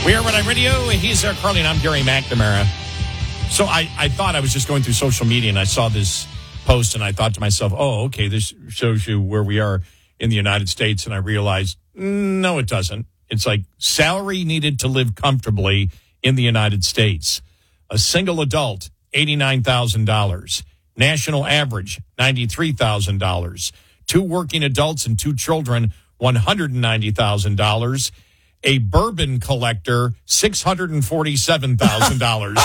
We are Red Eye Radio. He's Carly, and I'm Gary McNamara. So I thought I was just going through social media, and I saw this post, and I thought to myself, oh, okay, this shows you where we are in the United States. And I realized, no, it doesn't. It's like salary needed to live comfortably in the United States. A single adult, $89,000. National average, $93,000. 2 working adults and 2 children, $190,000. A bourbon collector, $647,000.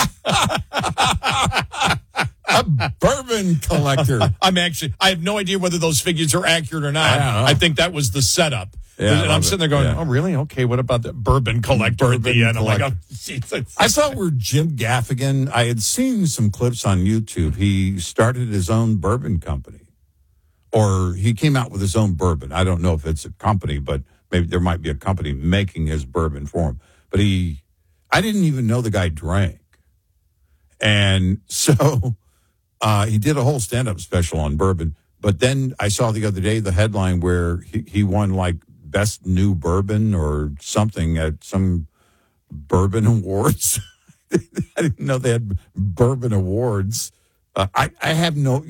A bourbon collector. I have no idea whether those figures are accurate or not. I think that was the setup. Yeah, and I'm sitting there going, oh, really? Okay, what about the bourbon collector at the end? I'm like, oh, Jesus. I saw where Jim Gaffigan, I had seen some clips on YouTube. He started his own bourbon company. Or he came out with his own bourbon. I don't know if it's a company, but maybe there might be a company making his bourbon for him. But I didn't even know the guy drank. And so he did a whole stand-up special on bourbon. But then I saw the other day the headline where he won like best new bourbon or something at some bourbon awards. I didn't know they had bourbon awards. I have no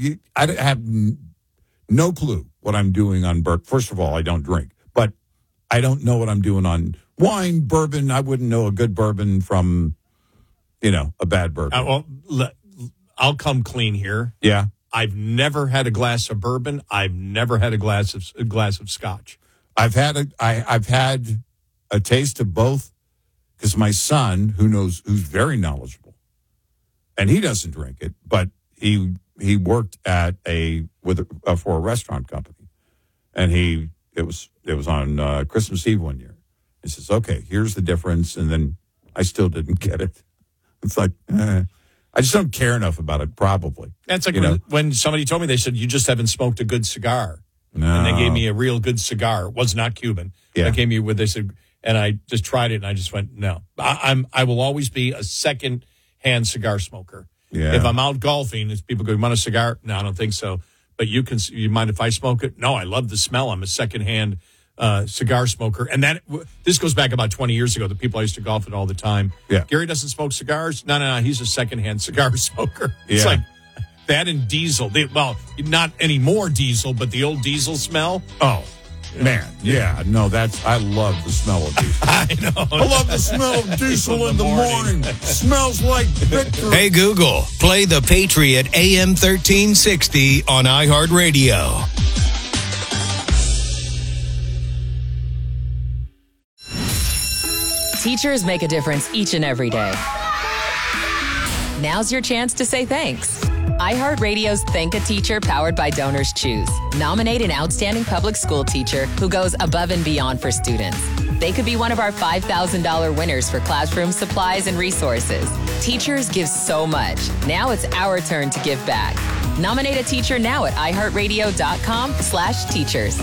clue what I'm doing on bourbon. First of all, I don't drink. But I don't know what I'm doing on wine, bourbon. I wouldn't know a good bourbon from, a bad bourbon. I'll come clean here. Yeah. I've never had a glass of bourbon. I've never had a glass of scotch. I've had a taste of both because my son, who's very knowledgeable, and he doesn't drink it, but he worked at for a restaurant company, and it was on Christmas Eve one year. He says, "Okay, here's the difference," and then I still didn't get it. It's like I just don't care enough about it. Probably that's like when somebody told me, they said, "You just haven't smoked a good cigar." No. And they gave me a real good cigar. It was not Cuban. Yeah. They gave me they said, and I just tried it, and I just went, no. I will always be a second-hand cigar smoker. Yeah. If I'm out golfing, if people go, "You want a cigar?" No, I don't think so. But you mind if I smoke it? No, I love the smell. I'm a second-hand cigar smoker. And this goes back about 20 years ago. The people I used to golf with all the time. Yeah. Gary doesn't smoke cigars? No. He's a second-hand cigar smoker. Yeah. It's like that and diesel. Not anymore diesel, but the old diesel smell. Oh, man. Yeah. No, I love the smell of diesel. I know. I love the smell of diesel in the morning. Smells like victory. Hey, Google, play The Patriot AM 1360 on iHeartRadio. Teachers make a difference each and every day. Now's your chance to say thanks. iHeartRadio's Thank a Teacher, powered by Donors Choose. Nominate an outstanding public school teacher who goes above and beyond for students. They could be one of our $5,000 winners for classroom supplies and resources. Teachers give so much. Now it's our turn to give back. Nominate a teacher now at iHeartRadio.com/teachers.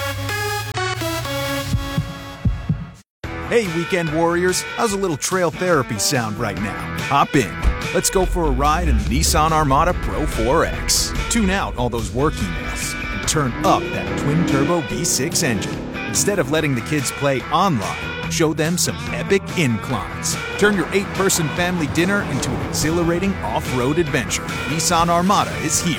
Hey, weekend warriors, how's a little trail therapy sound right now? Hop in. Let's go for a ride in the Nissan Armada Pro 4X. Tune out all those work emails and turn up that twin-turbo V6 engine. Instead of letting the kids play online, show them some epic inclines. Turn your 8-person family dinner into an exhilarating off-road adventure. Nissan Armada is here.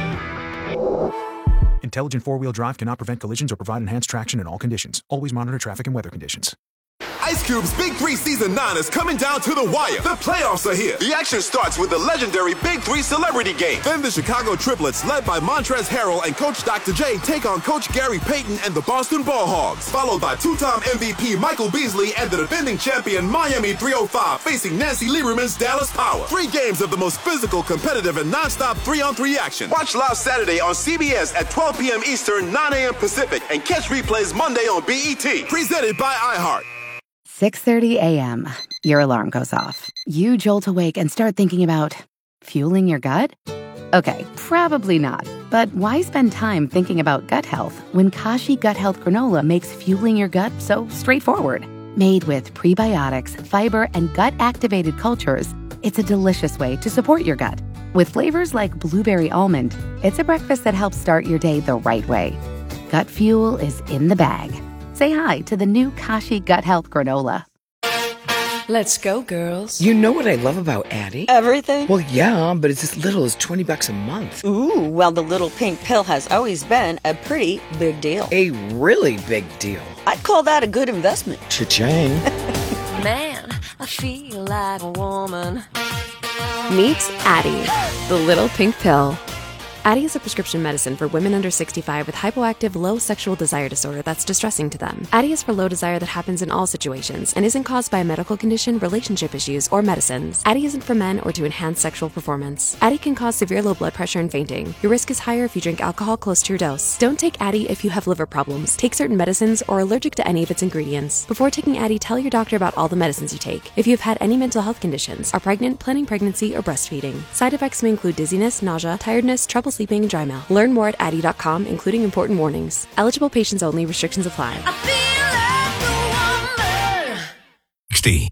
Intelligent four-wheel drive cannot prevent collisions or provide enhanced traction in all conditions. Always monitor traffic and weather conditions. Ice Cube's Big 3 Season 9 is coming down to the wire. The playoffs are here. The action starts with the legendary Big 3 Celebrity Game. Then the Chicago Triplets, led by Montrezl Harrell and Coach Dr. J, take on Coach Gary Payton and the Boston Ball Hogs. Followed by two-time MVP Michael Beasley and the defending champion Miami 305 facing Nancy Lieberman's Dallas Power. 3 games of the most physical, competitive, and non-stop 3-on-3 action. Watch live Saturday on CBS at 12 p.m. Eastern, 9 a.m. Pacific, and catch replays Monday on BET. Presented by iHeart. 6:30 a.m. Your alarm goes off. You jolt awake and start thinking about fueling your gut? Okay, probably not. But why spend time thinking about gut health when Kashi Gut Health Granola makes fueling your gut so straightforward? Made with prebiotics, fiber, and gut-activated cultures, it's a delicious way to support your gut. With flavors like blueberry almond, it's a breakfast that helps start your day the right way. Gut fuel is in the bag. Say hi to the new Kashi Gut Health Granola. Let's go, girls. You know what I love about Addie? Everything? Well, yeah, but it's as little as $20 a month. Ooh, well, the little pink pill has always been a pretty big deal. A really big deal. I'd call that a good investment. Cha-ching. Man, I feel like a woman. Meet Addie, the little pink pill. Addie is a prescription medicine for women under 65 with hypoactive low sexual desire disorder that's distressing to them. Addie is for low desire that happens in all situations and isn't caused by a medical condition, relationship issues, or medicines. Addie isn't for men or to enhance sexual performance. Addie can cause severe low blood pressure and fainting. Your risk is higher if you drink alcohol close to your dose. Don't take Addie if you have liver problems, take certain medicines, or are allergic to any of its ingredients. Before taking Addie, tell your doctor about all the medicines you take. If you have had any mental health conditions, are pregnant, planning pregnancy, or breastfeeding. Side effects may include dizziness, nausea, tiredness, trouble sleeping, and dry mouth. Learn more at Addie.com, including important warnings. Eligible patients only. Restrictions apply. I feel like a woman. 60.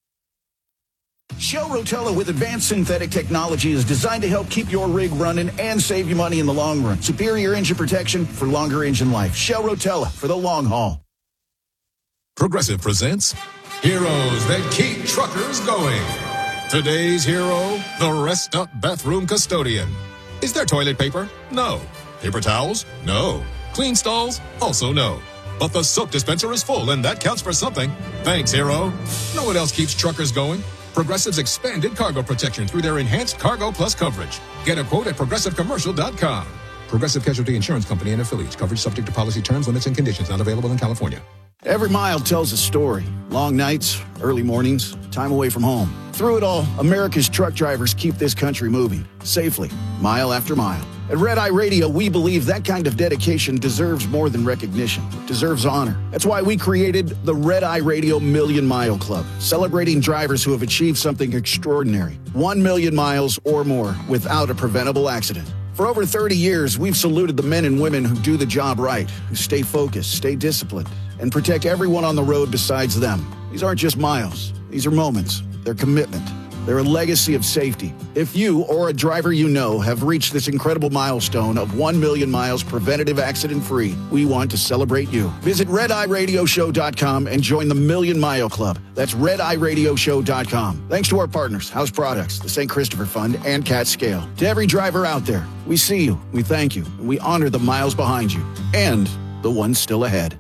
Shell Rotella with advanced synthetic technology is designed to help keep your rig running and save you money in the long run. Superior engine protection for longer engine life. Shell Rotella for the long haul. Progressive presents Heroes That Keep Truckers Going. Today's hero, the Rest Up Bathroom Custodian. Is there toilet paper? No. Paper towels? No. Clean stalls? Also no. But the soap dispenser is full, and that counts for something. Thanks, hero. Know what else keeps truckers going? Progressive's expanded cargo protection through their enhanced Cargo Plus coverage. Get a quote at ProgressiveCommercial.com. Progressive Casualty Insurance Company and affiliates. Coverage subject to policy terms, limits, and conditions. Not available in California. Every mile tells a story. Long nights, early mornings, time away from home. Through it all, America's truck drivers keep this country moving, safely, mile after mile. At Red Eye Radio, we believe that kind of dedication deserves more than recognition. It deserves honor. That's why we created the Red Eye Radio Million Mile Club, celebrating drivers who have achieved something extraordinary. 1 million miles or more without a preventable accident. For over 30 years, we've saluted the men and women who do the job right, who stay focused, stay disciplined, and protect everyone on the road besides them. These aren't just miles. These are moments. They're commitment. They're a legacy of safety. If you or a driver you know have reached this incredible milestone of 1 million miles preventative accident-free, we want to celebrate you. Visit RedEyeRadioShow.com and join the Million Mile Club. That's RedEyeRadioShow.com. Thanks to our partners, House Products, the St. Christopher Fund, and Cat Scale. To every driver out there, we see you, we thank you, and we honor the miles behind you and the ones still ahead.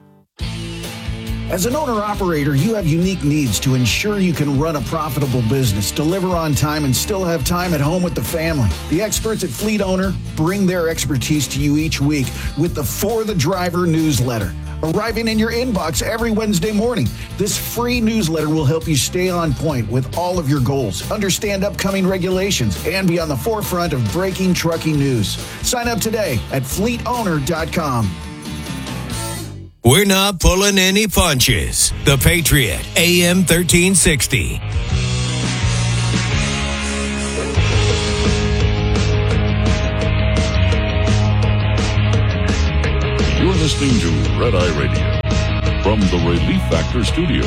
As an owner-operator, you have unique needs to ensure you can run a profitable business, deliver on time, and still have time at home with the family. The experts at Fleet Owner bring their expertise to you each week with the For the Driver newsletter, arriving in your inbox every Wednesday morning. This free newsletter will help you stay on point with all of your goals, understand upcoming regulations, and be on the forefront of breaking trucking news. Sign up today at fleetowner.com. We're not pulling any punches. The Patriot, AM 1360. You're listening to Red Eye Radio from the Relief Factor Studios.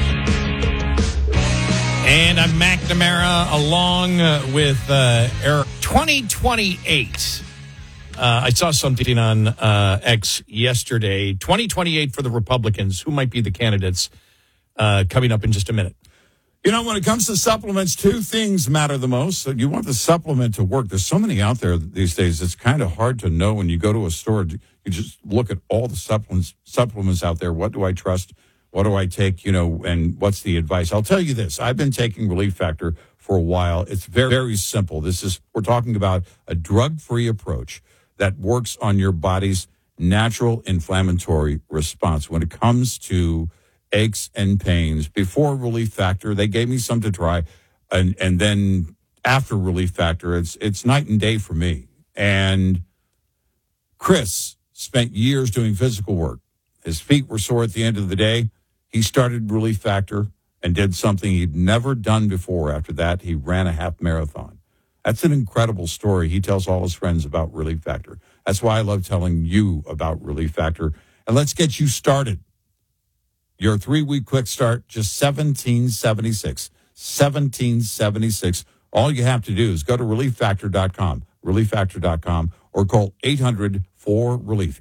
And I'm McNamara along with Eric. 2028. I saw something on X yesterday. 2028 for the Republicans. Who might be the candidates coming up in just a minute? You know, when it comes to supplements, two things matter the most. You want the supplement to work. There's so many out there these days. It's kind of hard to know when you go to a store. You just look at all the supplements out there. What do I trust? What do I take? You know, and what's the advice? I'll tell you this. I've been taking Relief Factor for a while. It's very, very simple. We're talking about a drug-free approach that works on your body's natural inflammatory response. When it comes to aches and pains, before Relief Factor, they gave me some to try, and then after Relief Factor, it's night and day for me. And Chris spent years doing physical work. His feet were sore at the end of the day. He started Relief Factor and did something he'd never done before. After that, he ran a half marathon. That's an incredible story. He tells all his friends about Relief Factor. That's why I love telling you about Relief Factor. And let's get you started. Your 3-week quick start, just $17.76. $17.76. All you have to do is go to ReliefFactor.com, ReliefFactor.com, or call 800-4RELIEF,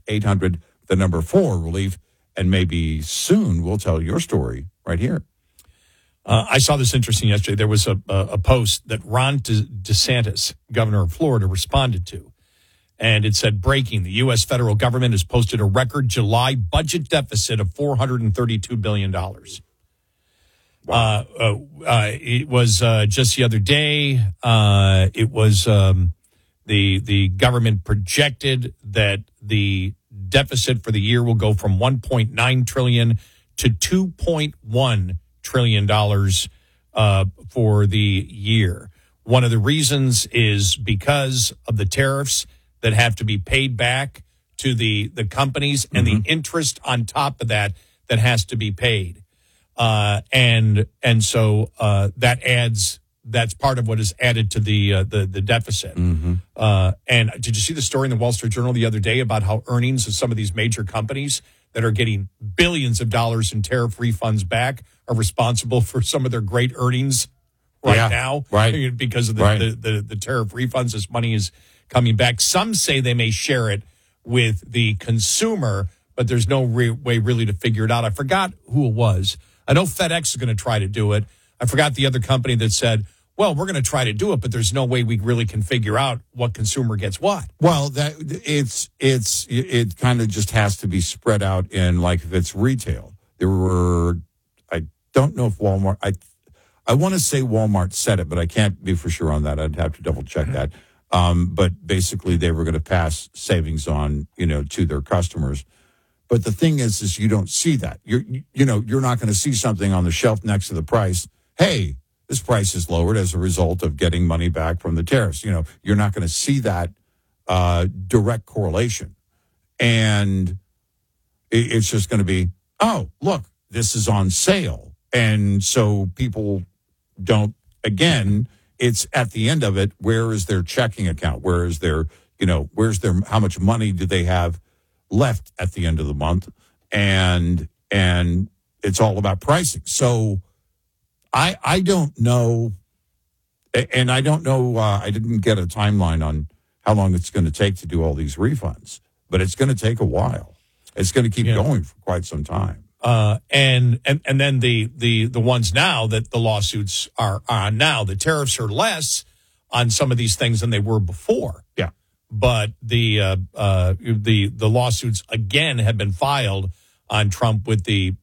800-4RELIEF, and maybe soon we'll tell your story right here. I saw this interesting yesterday. There was a post that Ron DeSantis, governor of Florida, responded to. And it said, breaking, the U.S. federal government has posted a record July budget deficit of $432 billion. Wow. It was just the other day. It was the government projected that the deficit for the year will go from $1.9 trillion to $2.1 trillion for the year. One of the reasons is because of the tariffs that have to be paid back to the companies and the interest on top of that has to be paid. And so that's part of what is added to the deficit. And did you see the story in the Wall Street Journal the other day about how earnings of some of these major companies that are getting billions of dollars in tariff refunds back are responsible for some of their great earnings now? Right. Because of the tariff refunds, this money is coming back. Some say they may share it with the consumer, but there's no way really to figure it out. I forgot who it was. I know FedEx is going to try to do it. I forgot the other company that said, well, we're going to try to do it, but there's no way we really can figure out what consumer gets what. Well, it kind of just has to be spread out in, like, if it's retail. I don't know if Walmart, I want to say Walmart said it, but I can't be for sure on that. I'd have to double check that. But basically they were going to pass savings on, to their customers. But the thing is you don't see that. You're not going to see something on the shelf next to the price. Hey, this price is lowered as a result of getting money back from the tariffs. You're not going to see that direct correlation. And it's just going to be, oh, look, this is on sale. And so people don't, again, it's at the end of it, where is their checking account? Where is their, how much money do they have left at the end of the month? And it's all about pricing. So I don't know. And I don't know, I didn't get a timeline on how long it's going to take to do all these refunds, but it's going to take a while. It's going to keep going for quite some time. And then the ones now that the lawsuits are on now, the tariffs are less on some of these things than they were before. Yeah. But the lawsuits again have been filed on Trump with the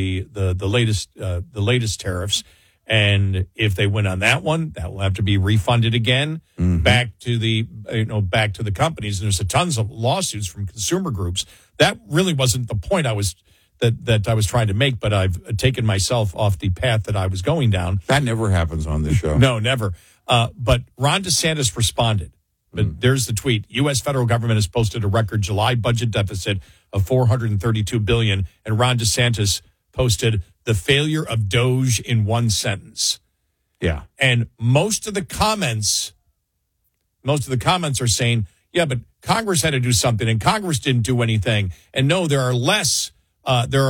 latest tariffs. And if they win on that one, that will have to be refunded again back to the companies. And there's tons of lawsuits from consumer groups. That really wasn't the point I was trying to make, but I've taken myself off the path that I was going down. That never happens on this show. No, never. But Ron DeSantis responded. But there's the tweet. U.S. federal government has posted a record July budget deficit of $432 billion, and Ron DeSantis posted the failure of Doge in one sentence. Yeah. And most of the comments are saying, yeah, but Congress had to do something, and Congress didn't do anything. And no, there are